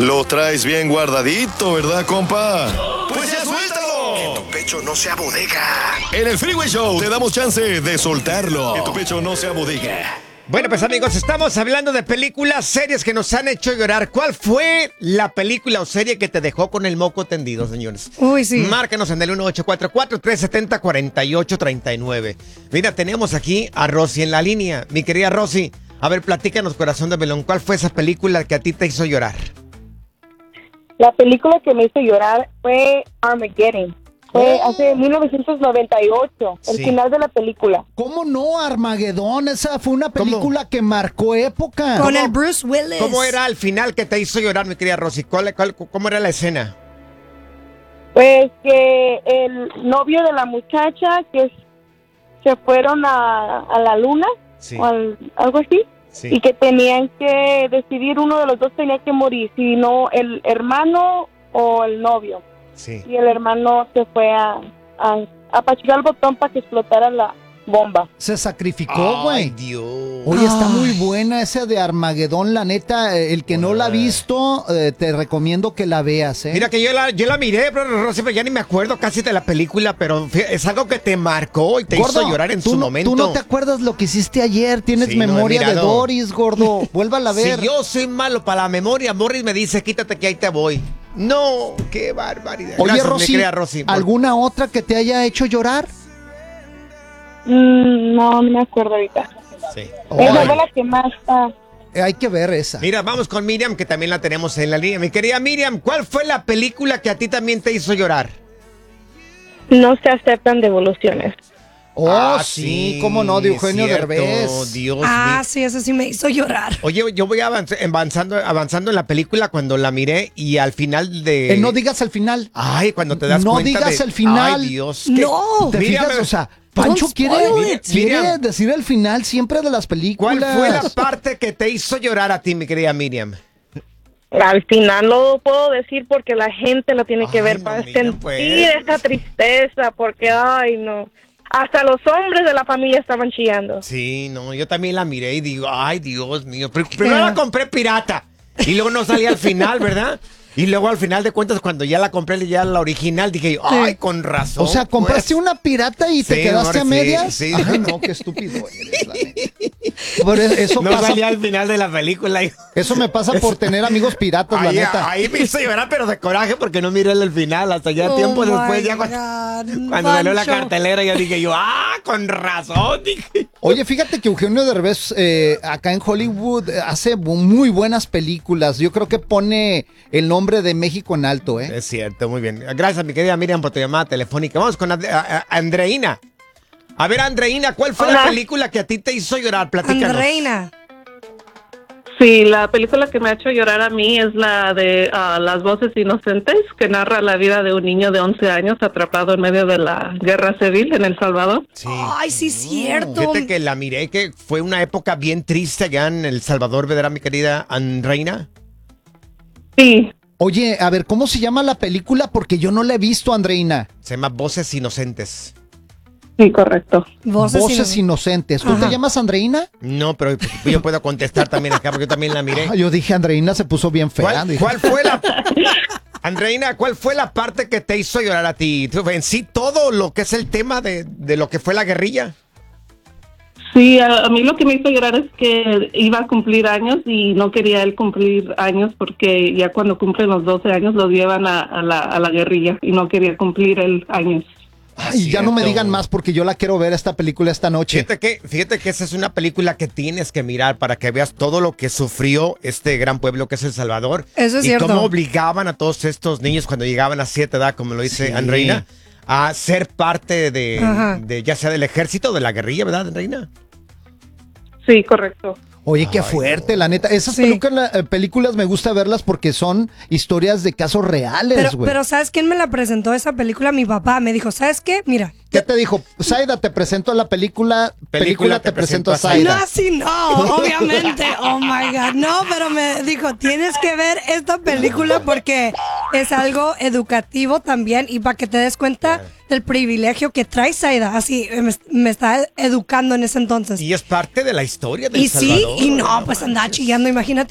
Lo traes bien guardadito, ¿verdad, compa? Pues ya suéltalo. Que tu pecho no sea bodega. En el Freeway Show te damos chance de soltarlo. Que tu pecho no sea bodega. Bueno, pues amigos, estamos hablando de películas, series que nos han hecho llorar. ¿Cuál fue la película o serie que te dejó con el moco tendido, señores? Uy, sí. Márcanos en el 1844-370-4839. Mira, tenemos aquí a Rosy en la línea. Mi querida Rosy, a ver, platícanos, corazón de melón. ¿Cuál fue esa película que a ti te hizo llorar? La película que me hizo llorar fue Armageddon. Fue hace 1998, el final de la película. ¿Cómo no, Armagedón? Esa fue una película que marcó época. Con el Bruce Willis. ¿Cómo era el final que te hizo llorar, mi querida Rosy? ¿Cómo era la escena? Pues que el novio de la muchacha que se fueron a la luna, Sí. o algo así, Sí. y que tenían que decidir, uno de los dos tenía que morir, si no el hermano o el novio. Sí. Y el hermano se fue a apachurar el botón para que explotara la bomba. Se sacrificó, güey. Ay, Dios. Oye, está muy buena esa de Armagedón, la neta. El que no la ha visto, te recomiendo que la veas, ¿eh? Mira que yo la miré, pero Rosy, pero ya ni me acuerdo casi de la película, pero es algo que te marcó y te hizo llorar en su momento. Tú no te acuerdas lo que hiciste ayer. Tienes Sí, no he memoria de mirado. Doris, gordo. Vuélvala a ver. Si yo soy malo para la memoria, Morris me dice, quítate que ahí te voy. No, qué barbaridad. Oye, Gracias, Rosy, mi querida Rosy, ¿alguna otra que te haya hecho llorar? No me acuerdo ahorita. Sí. Esa fue la que más está. Hay que ver esa. Mira, vamos con Miriam, que también la tenemos en la línea. Mi querida Miriam, ¿cuál fue la película que a ti también te hizo llorar? No se aceptan devoluciones. Sí, cómo no, de Eugenio cierto, Derbez. Dios Ah, mío. sí, eso sí me hizo llorar. Oye, yo voy avanzando en la película cuando la miré y al final de... No digas el final. Ay, cuando te das No cuenta digas de... el final. Ay, Dios. No. ¿Te Miriam, fijas? O sea, Pancho Don't quiere spoil it. Miriam. decir el final siempre de las películas. ¿Cuál fue la parte que te hizo llorar a ti, mi querida Miriam? Al final no lo puedo decir porque la gente lo tiene que Ay, ver no, para mira, sentir pues. esa tristeza, porque ay no, hasta los hombres de la familia estaban chillando. Sí, no, yo también la miré y digo, ay, Dios mío. Primero la compré pirata y luego no salía al final, ¿verdad? Y luego al final de cuentas, cuando ya la compré ya la original, dije, ay, con razón. O sea, compraste pues. una pirata y te Sí, quedaste a amor, sí, medias. sí. Ay, no, qué estúpido eres, la neta. Por eso No pasa, salía al final de la película. eso me pasa por tener amigos piratas, la Ahí, neta. ahí me hizo llorar, pero de coraje porque no miré el final. Hasta ya tiempo después, ya cuando salió la cartelera, ya dije yo, con razón. Dije. Oye, fíjate que Eugenio Derbez acá en Hollywood hace muy buenas películas. Yo creo que pone el nombre de México en alto, ¿eh? Es cierto, muy bien. Gracias, mi querida Miriam, por tu llamada telefónica. Vamos con Andreina. A ver, Andreina, ¿cuál fue la película que a ti te hizo llorar? Platícanos. Andreina. Sí, la película que me ha hecho llorar a mí es la de Las Voces Inocentes, que narra la vida de un niño de 11 años atrapado en medio de la guerra civil en El Salvador. Sí. Ay, sí, es cierto. Fíjate que la miré, que fue una época bien triste allá en El Salvador, ¿verdad, mi querida Andreina? Sí. Oye, a ver, ¿cómo se llama la película? Porque yo no la he visto, Andreina. Se llama Voces Inocentes. Sí, correcto. Voces Inocentes. ¿Tú Ajá. te llamas Andreina? No, pero yo puedo contestar también acá porque yo también la miré. Ah, yo dije, Andreina se puso bien fea. Dije, ¿Cuál fue la... Andreina, ¿cuál fue la parte que te hizo llorar a ti? En sí, todo lo que es el tema de lo que fue la guerrilla. Sí, a mí lo que me hizo llorar es que iba a cumplir años y no quería él cumplir años porque ya cuando cumplen los 12 años los llevan a la guerrilla y no quería cumplir el años. Ay, ya no me digan más porque yo la quiero ver esta película esta noche. Fíjate que esa es una película que tienes que mirar para que veas todo lo que sufrió este gran pueblo que es El Salvador. Eso es y cierto. cómo obligaban a todos estos niños cuando llegaban a cierta edad, como lo dice Sí. Andreina, a ser parte Ajá. de ya sea del ejército o de la guerrilla, ¿verdad, Andreina? Sí, correcto. Oye, qué fuerte, la neta. Esas Sí. películas me gusta verlas porque son historias de casos reales, güey. Pero ¿sabes quién me la presentó esa película? Mi papá me dijo, ¿sabes qué? Mira. ¿Qué te dijo? Zaida, te presento la película te presento a No, Zaida. así no, obviamente. Oh my God. No, pero me dijo, tienes que ver esta película porque es algo educativo también y para que te des cuenta del privilegio que trae Zaida. Así me está educando en ese entonces. Y es parte de la historia del Y sí, Salvador. y no, pues andaba chillando, imagínate.